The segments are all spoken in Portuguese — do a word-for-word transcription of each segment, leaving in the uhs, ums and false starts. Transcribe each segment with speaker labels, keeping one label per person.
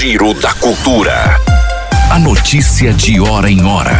Speaker 1: Giro da Cultura. A notícia de hora em hora.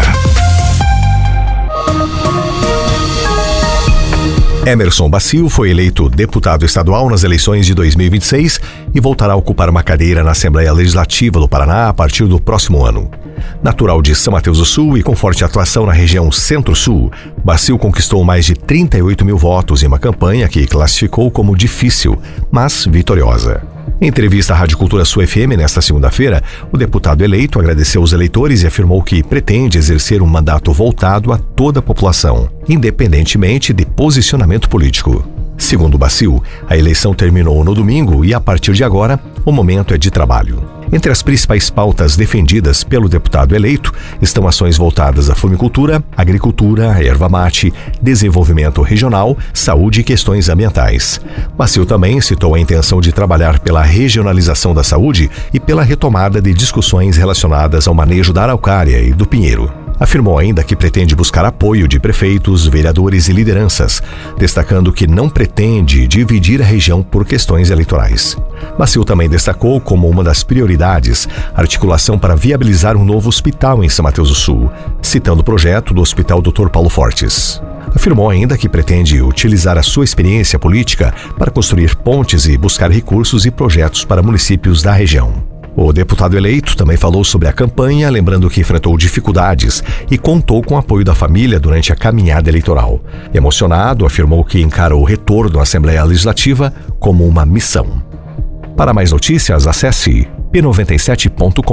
Speaker 2: Emerson Bacio foi eleito deputado estadual nas eleições de dois mil e vinte e seis e voltará a ocupar uma cadeira na Assembleia Legislativa do Paraná a partir do próximo ano. Natural de São Mateus do Sul e com forte atuação na região Centro-Sul, Bacio conquistou mais de trinta e oito mil votos em uma campanha que classificou como difícil, mas vitoriosa. Em entrevista à Rádio Cultura Sul F M nesta segunda-feira, o deputado eleito agradeceu os eleitores e afirmou que pretende exercer um mandato voltado a toda a população, independentemente de posicionamento político. Segundo Bacio, a eleição terminou no domingo e, a partir de agora, o momento é de trabalho. Entre as principais pautas defendidas pelo deputado eleito estão ações voltadas à fumicultura, agricultura, erva-mate, desenvolvimento regional, saúde e questões ambientais. Bacio também citou a intenção de trabalhar pela regionalização da saúde e pela retomada de discussões relacionadas ao manejo da araucária e do pinheiro. Afirmou ainda que pretende buscar apoio de prefeitos, vereadores e lideranças, destacando que não pretende dividir a região por questões eleitorais. Bacio também destacou como uma das prioridades a articulação para viabilizar um novo hospital em São Mateus do Sul, citando o projeto do Hospital doutor Paulo Fortes. Afirmou ainda que pretende utilizar a sua experiência política para construir pontes e buscar recursos e projetos para municípios da região. O deputado eleito também falou sobre a campanha, lembrando que enfrentou dificuldades e contou com o apoio da família durante a caminhada eleitoral. Emocionado, afirmou que encara o retorno à Assembleia Legislativa como uma missão. Para mais notícias, acesse p noventa e sete ponto com.